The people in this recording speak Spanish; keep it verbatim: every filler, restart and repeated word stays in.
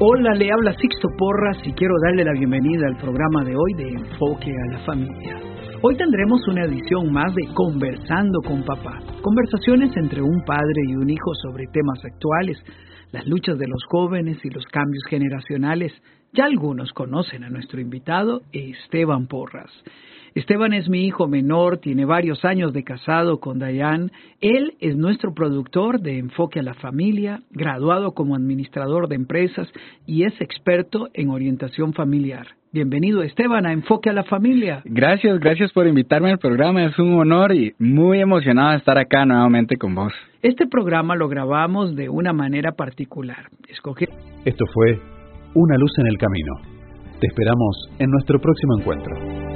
Hola, le habla Sixto Porras y quiero darle la bienvenida al programa de hoy de Enfoque a la Familia. Hoy tendremos una edición más de Conversando con Papá, conversaciones entre un padre y un hijo sobre temas actuales, las luchas de los jóvenes y los cambios generacionales. Ya algunos conocen a nuestro invitado, Esteban Porras. Esteban es mi hijo menor, tiene varios años de casado con Dayan. Él es nuestro productor de Enfoque a la Familia, graduado como administrador de empresas y es experto en orientación familiar. Bienvenido, Esteban, a Enfoque a la Familia. Gracias, gracias por invitarme al programa. Es un honor y muy emocionado de estar acá nuevamente con vos. Este programa lo grabamos de una manera particular. Escogí... Esto fue Una luz en el camino. Te esperamos en nuestro próximo encuentro.